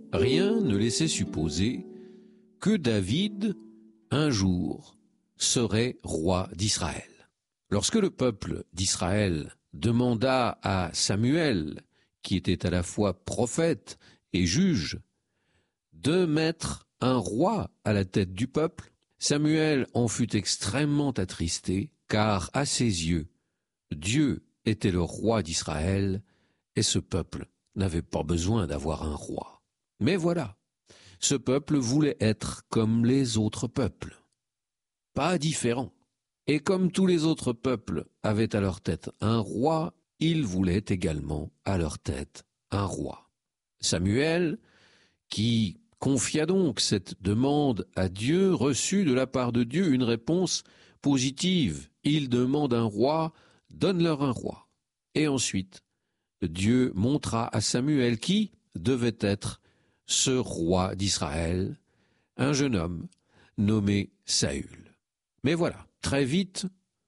rien ne laissait supposer que David, un jour, serait roi d'Israël. Lorsque le peuple d'Israël demanda à Samuel, qui était à la fois prophète et juge, de mettre un roi à la tête du peuple, Samuel en fut extrêmement attristé, car à ses yeux, Dieu était le roi d'Israël et ce peuple n'avait pas besoin d'avoir un roi. Mais voilà, ce peuple voulait être comme les autres peuples, pas différent. Et comme tous les autres peuples avaient à leur tête un roi, ils voulaient également à leur tête un roi. Samuel, qui confia donc cette demande à Dieu, reçut de la part de Dieu une réponse positive. Il demande un roi, donne-leur un roi. Et ensuite, Dieu montra à Samuel qui devait être ce roi d'Israël, un jeune homme nommé Saül. Mais voilà, très vite,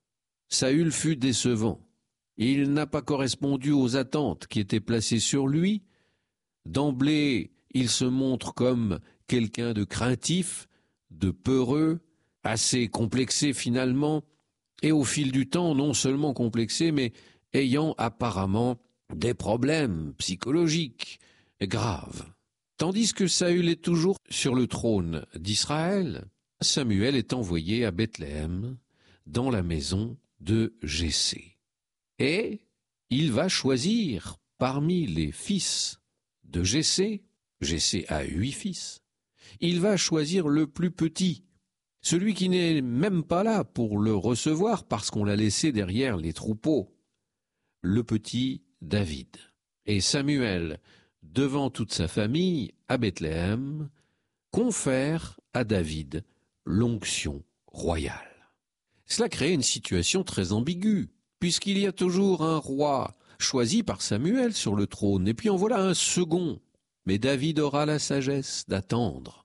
Saül fut décevant. Il n'a pas correspondu aux attentes qui étaient placées sur lui. D'emblée, il se montre comme quelqu'un de craintif, de peureux, assez complexé finalement, et au fil du temps, non seulement complexé, mais ayant apparemment des problèmes psychologiques graves. Tandis que Saül est toujours sur le trône d'Israël, Samuel est envoyé à Bethléem, dans la maison de Jessé. Et il va choisir parmi les fils de Jessé, Jessé a 8 fils, il va choisir le plus petit, celui qui n'est même pas là pour le recevoir parce qu'on l'a laissé derrière les troupeaux, le petit David. Et Samuel, devant toute sa famille, à Bethléem, confère à David l'onction royale. Cela crée une situation très ambiguë, puisqu'il y a toujours un roi choisi par Samuel sur le trône, et puis en voilà un second. Mais David aura la sagesse d'attendre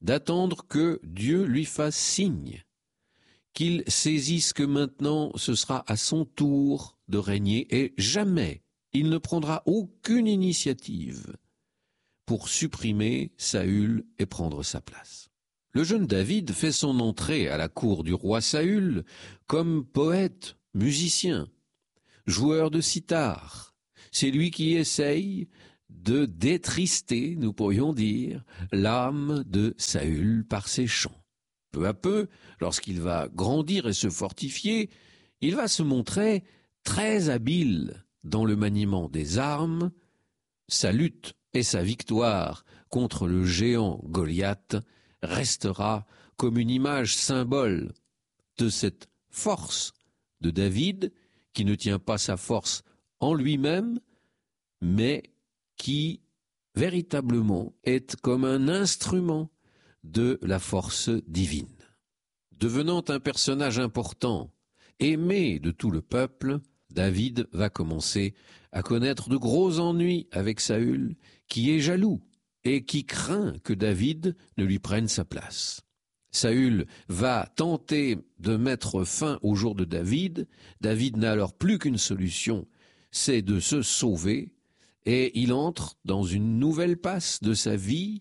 que Dieu lui fasse signe, qu'il saisisse que maintenant ce sera à son tour de régner, et jamais il ne prendra aucune initiative pour supprimer Saül et prendre sa place. Le jeune David fait son entrée à la cour du roi Saül comme poète, musicien, joueur de sitar. C'est lui qui essaye de détrister, nous pourrions dire, l'âme de Saül par ses chants. Peu à peu, lorsqu'il va grandir et se fortifier, il va se montrer très habile dans le maniement des armes. Sa lutte et sa victoire contre le géant Goliath restera comme une image symbole de cette force de David, qui ne tient pas sa force en lui-même, mais qui véritablement est comme un instrument de la force divine. Devenant un personnage important, aimé de tout le peuple, David va commencer à connaître de gros ennuis avec Saül, qui est jaloux et qui craint que David ne lui prenne sa place. Saül va tenter de mettre fin au jour de David. David n'a alors plus qu'une solution, c'est de se sauver, et il entre dans une nouvelle passe de sa vie,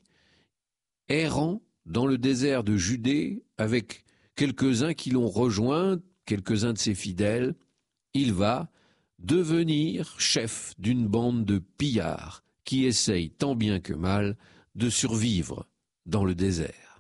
errant dans le désert de Judée avec quelques-uns qui l'ont rejoint, quelques-uns de ses fidèles. Il va devenir chef d'une bande de pillards qui essayent tant bien que mal de survivre dans le désert.